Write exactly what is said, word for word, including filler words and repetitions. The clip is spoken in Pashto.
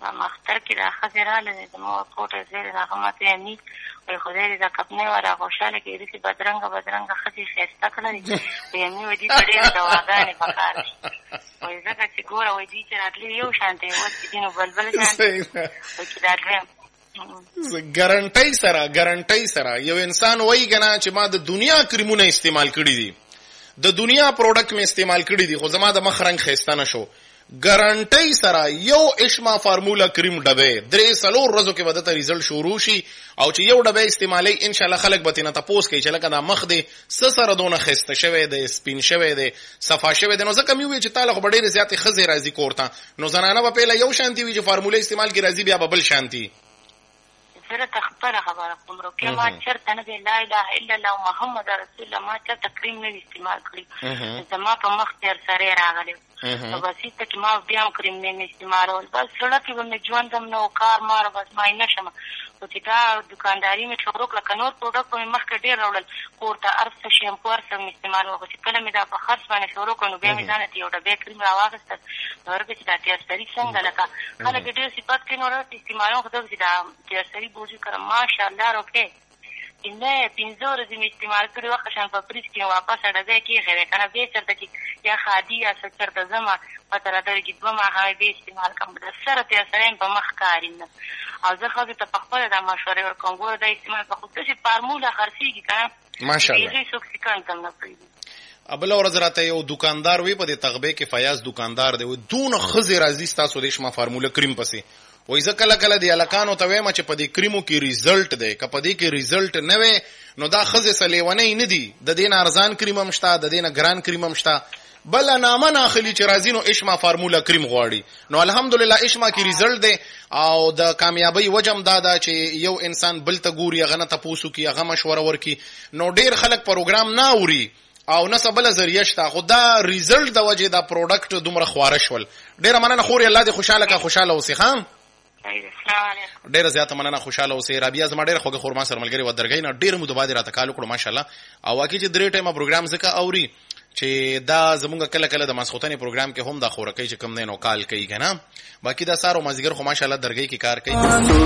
مختر کې دا ښځې راغلې زما کوټه زیرې هغه ماته یې امید وایي خدای دې دا کپنۍ واره خوشحاله کړي داسې بدرنګه بدرنګه ښځې ښایسته کړلې وایي امي وایي دې ته ډېرې دواګانې پکار دي وایي ځکه چې ګوره وایي دوی چې راتلي یو شان دی اوس چې دي نو بل بل شان دی وایي چې دا دویم ګارنټۍ سره ګارنټۍ سره یو انسان وایي که نه چې ما د دنیا کریمونه استعمال کړي دي د دنیا پروډکټ مې استعمال کړي دي خو زما د مخ رنګ ښایسته نه شو ګارنټۍ سره یو اشما فارمولا کریم ډبې درې څلور ورځو کې به دته ریزلټ شروع شي او چې یو ډبې استعمالوي انشاءالله خلک به ترېنه تپوس کوي چې لکه دا مخ دې څه سره دونه ښایسته شوی دی سپین شوی دی صفا شوی دی نو ځکه مې وویل چې تا له خو به ډېرې زیاتې ښځې راځي کور ته نو زنانه به پهله یو شانتي وي چې فارموله استعمال کړي راځي بیا به بل شانتي زه ته خبره خبره کوم روکې ما چېرته نه دی لا اله الا الله محمد رسول الله ما چېرته کریم نه وي استعمال کړي زما په مخ تېر سری راغلی نو بس هېڅ کې ما بیا هم کریم نه مې استعمالول بس زړه کې به مې ژوند هم نه و کار مار بس ما یې نه شمه خو چې دا دوکانداري مې شروع کړه که نور پروډکټ به مې مخکې ډېر راوړل کور ته هر څه شیمپو هر څه مې استعمالول خو چې کله مې دا په خرڅ باندې شروع کړه نو بیا مې ځانه ته یو ډبې کریم راواخېستل نو ورکړه چې دا تېرسري څنګه لکه خلک یې ډېر صفت کوي نو راته استعمالوم خو دغه چې دا تېرسري بوجي کړم ماشاءالله روکې نه پنځه ورځې مې استعمال کړي وه قشان په فریج کې واپس ډبې کېښې دی که نه بیا چېرته چې یا خادي یا څه چېرته ځمه پته راته دوه ماښامې بیا استعمال کړم د سره تېرسری مې په مخ کار نه او زه ښځو ته پخپله دا مشورې ورکوم ګوره دا استعمال په خو داسې فارموله خرڅېږي که نه ماشاءالله هغوی څوک سکند هم نه پرېږدي بله ورځ راته یو دوکاندار وی په دې تغبې کې فیاض دوکاندار دی دونه ښځې راځي ستاسو د شما فارموله کریم پسې وایي زه کله کله د هلکانو ته وایم چې په دې کریمو کې ریزلټ دی که په دې کې ریزلټ نه وی نو دا ښځې څه لیونۍ نه دي د دې نه ارزان کریم هم شته د دې نه ګران کریم هم شته بله نامه ناخلي چې راځي نو اشما فارموله کریم غواړي نو الحمدلله اشما کې ریزلټ دی او د کامیابۍ وجه هم دا ده چې یو انسان بل ته ګوري هغه نه تپوس وکړي هغه مشوره ورکړي نو ډېر خلک پروګرام نه اوري او نه څه بله ذریعه شته خو دا ریزلټ د وجې دا پروډکټ دومره خواره شول ډېره مننه خورې الله دې خوشحاله که خوشحاله اوسې ښه ډېره زیاته مننه خوشحاله اوسې رابعه زما ډېره خوږه خور ما سره ملګرې وه درګۍ نه ډېر موده بعد یې راته کال وکړو ماشاءالله او واقعي چې درې ټایمه پروګرام ځکه اوري چې دا زمونږ کله کله د ماسخوتنې پروګرام کې هم دا خورکۍ چې کم دی نو کال کوي که نه باقي دا سهار او مازدیګر خو ماشاءالله درګۍ کې کار کوي